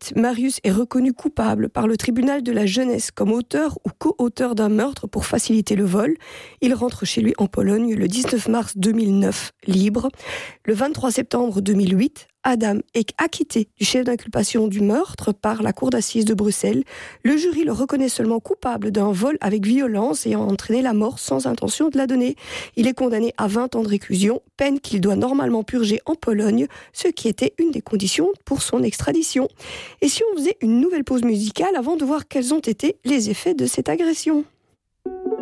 2008, Mariusz est reconnu coupable par le tribunal de la jeunesse comme auteur ou co-auteur d'un meurtre pour faciliter le vol. Il rentre chez lui en Pologne le 19 mars 2009, libre. Le 23 septembre 2008, Adam est acquitté du chef d'inculpation du meurtre par la cour d'assises de Bruxelles. Le jury le reconnaît seulement coupable d'un vol avec violence ayant entraîné la mort sans intention de la donner. Il est condamné à 20 ans de réclusion, peine qu'il doit normalement purger en Pologne, ce qui était une des conditions pour son extradition. Et si on faisait une nouvelle pause musicale avant de voir quels ont été les effets de cette agression ?